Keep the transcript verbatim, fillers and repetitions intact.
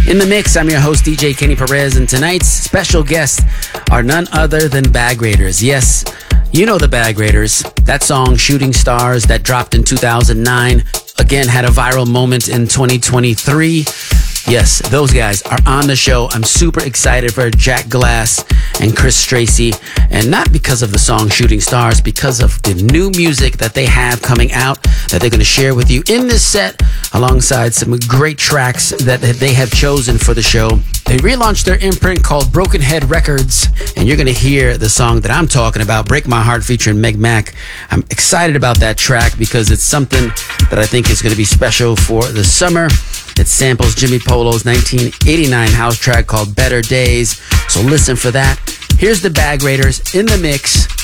In the mix, I'm your host, D J Kenny Perez, and tonight's special guests are none other than Bag Raiders. Yes, you know the Bag Raiders. That song, Shooting Stars, that dropped in two thousand nine, again had a viral moment in twenty twenty-three. Yes, those guys are on the show. I'm super excited for Jack Glass and Chris Tracy, and not because of the song Shooting Stars, because of the new music that they have coming out that they're going to share with you in this set, alongside some great tracks that they have chosen for the show. They relaunched their imprint called Broken Head Records, and you're going to hear the song that I'm talking about, Break My Heart, featuring Meg Mac. I'm excited about that track because it's something that I think is going to be special for the summer. It samples Jimmy Polo's nineteen eighty-nine house track called Better Days, so listen for that. Here's the Bag Raiders in the mix